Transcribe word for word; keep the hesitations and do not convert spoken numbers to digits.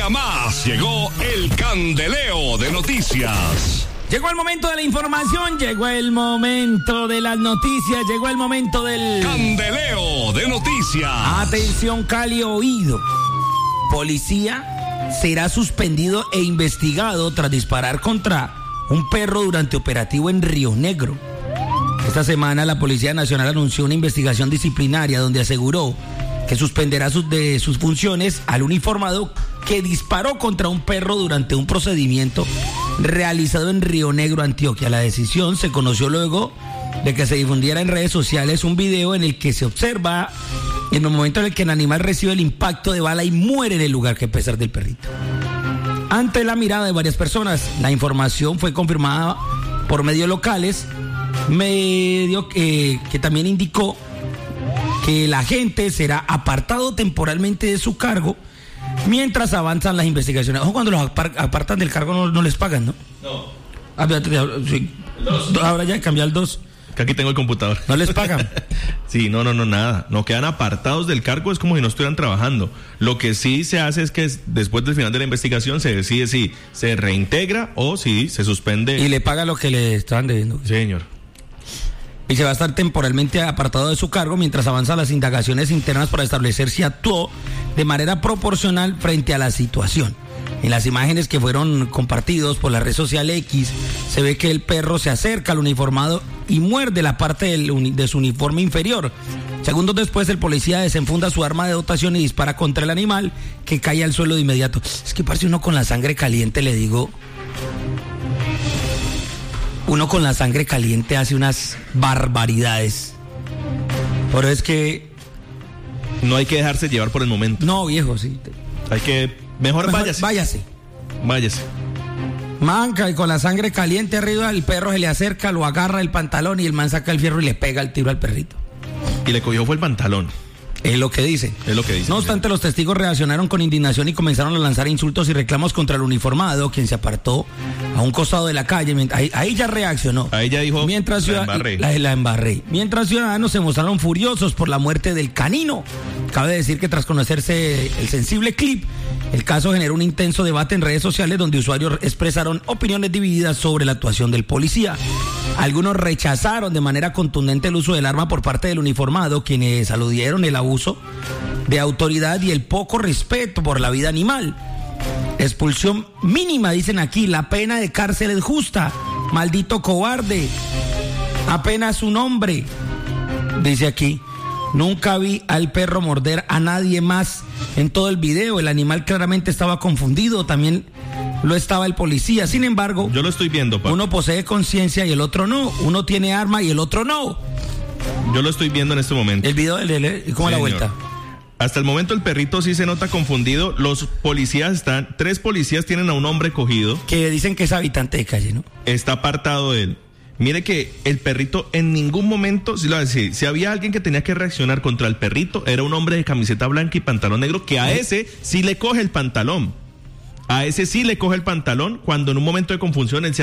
día más llegó el candeleo de noticias. Llegó el momento de la información, llegó el momento de las noticias, llegó el momento del candeleo de noticias. Atención, Cali, oído. Policía será suspendido e investigado tras disparar contra un perro durante operativo en Río Negro. Esta semana la Policía Nacional anunció una investigación disciplinaria donde aseguró que suspenderá sus, de sus funciones al uniformado que disparó contra un perro durante un procedimiento realizado en Río Negro, Antioquia. La decisión se conoció luego de que se difundiera en redes sociales un video en el que se observa en el momento en el que el animal recibe el impacto de bala y muere en el lugar, que pesar del perrito. Ante la mirada de varias personas, la información fue confirmada por medios locales, medio que, que también indicó que el agente será apartado temporalmente de su cargo mientras avanzan las investigaciones. Ojo, cuando los apartan del cargo no, no les pagan, ¿no? No. Ah, sí. Ahora ya cambié al dos. Que aquí tengo el computador. ¿No les pagan? Sí, no, no, no, nada. No quedan apartados del cargo, es como si no estuvieran trabajando. Lo que sí se hace es que después del final de la investigación se decide si se reintegra o si se suspende. Y le paga lo que le estaban debiendo. Sí, señor. Y se va a estar temporalmente apartado de su cargo mientras avanzan las indagaciones internas para establecer si actuó de manera proporcional frente a la situación. En las imágenes que fueron compartidos por la red social X, se ve que el perro se acerca al uniformado y muerde la parte del, de su uniforme inferior. Segundos después, el policía desenfunda su arma de dotación y dispara contra el animal, que cae al suelo de inmediato. Es que parece uno con la sangre caliente, le digo. Uno con la sangre caliente hace unas barbaridades. Pero es que no hay que dejarse llevar por el momento. No, viejo, sí. Hay que... Mejor, Mejor váyase. Váyase. Váyase. Manca, y con la sangre caliente arriba, el perro se le acerca, lo agarra el pantalón y el man saca el fierro y le pega el tiro al perrito. Y le cogió fue el pantalón. Es lo que dice. Es lo que dice. No obstante, los testigos reaccionaron con indignación y comenzaron a lanzar insultos y reclamos contra el uniformado, quien se apartó a un costado de la calle. Ahí, ahí ya reaccionó. Ahí ya dijo, Mientras la embarré. La, la embarré. Mientras ciudadanos se mostraron furiosos por la muerte del canino. Cabe decir que tras conocerse el sensible clip, el caso generó un intenso debate en redes sociales donde usuarios expresaron opiniones divididas sobre la actuación del policía. Algunos rechazaron de manera contundente el uso del arma por parte del uniformado, quienes aludieron el abuso de autoridad y el poco respeto por la vida animal. Expulsión mínima, dicen aquí, la pena de cárcel es justa. Maldito cobarde. Apenas un hombre, dice aquí. Nunca vi al perro morder a nadie más en todo el video. El animal claramente estaba confundido, también lo estaba el policía. Sin embargo, yo lo estoy viendo, pa. Uno posee conciencia y el otro no. Uno tiene arma y el otro no. Yo lo estoy viendo en este momento. El video, ¿cómo es la vuelta? Hasta el momento el perrito sí se nota confundido. Los policías están, tres policías tienen a un hombre cogido. Que dicen que es habitante de calle, ¿no? Está apartado de él. Mire que el perrito en ningún momento, si, lo decir, si había alguien que tenía que reaccionar contra el perrito, era un hombre de camiseta blanca y pantalón negro, que a ese sí le coge el pantalón. A ese sí le coge el pantalón cuando en un momento de confusión él se